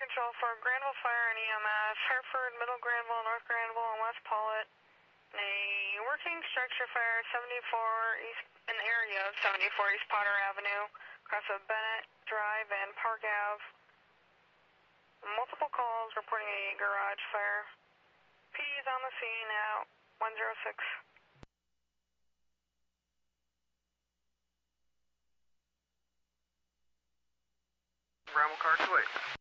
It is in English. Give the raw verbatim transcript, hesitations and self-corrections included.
control for Granville Fire and E M S, Hereford, Middle Granville, North Granville, and West Paulet. A working structure fire seventy-four East, in the area of seventy-four East Potter Avenue, across of Bennett Drive and Park Ave. Multiple calls reporting a garage fire. P D is on the scene at one zero six. Granville Car two eight.